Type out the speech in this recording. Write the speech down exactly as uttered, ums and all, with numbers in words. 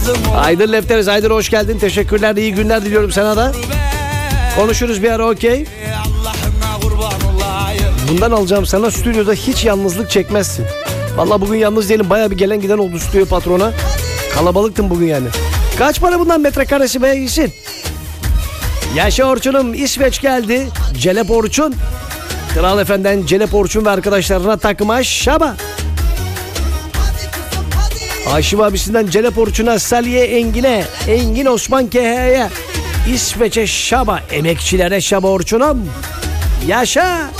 Aydın Lefteriz, Aydın hoş geldin. Teşekkürler, iyi günler diliyorum sana da. Konuşuruz bir ara, okey. Bundan alacağım sana, stüdyoda hiç yalnızlık çekmezsin. Vallahi bugün yalnız değilim, baya bir gelen giden oldu stüdyo patrona. Kalabalıktım bugün yani. Kaç para bundan metrekaresi be iyisin? Yaşa Orçun'um, İsveç geldi. Celep Orçun. Kral Efendi'den Celep Orçun ve arkadaşlarına takma şaba. Haşim abisinden Celep Orçun'a, Salih'e, Engin'e, Engin Osman K H'ye, İsveç'e şaba, emekçilere şaba Orçun'um. Yaşa.